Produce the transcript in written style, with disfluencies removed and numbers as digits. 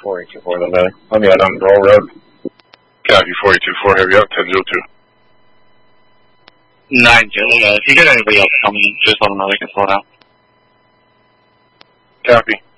4824, then let me head on Roll Road. Copy, 4824, heavy up, 1002. 90, if you get anybody else coming, just let them know they can slow down. Copy.